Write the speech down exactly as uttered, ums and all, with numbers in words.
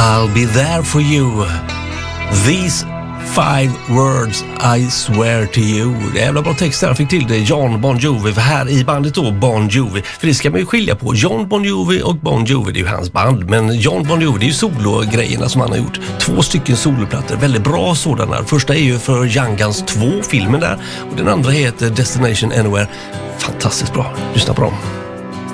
I'll be there for you. These five words I swear to you. Jävla bra text där, fick till det. John Bon Jovi, för här i bandet då Bon Jovi. För det ska man ju skilja på. John Bon Jovi och Bon Jovi, det är ju hans band. Men John Bon Jovi, det är ju sologrejerna som han har gjort. Två stycken soloplattor, väldigt bra sådana. Första är ju för Young Guns två, filmen där. Och den andra heter Destination Anywhere. Fantastiskt bra. Lyssna på dem.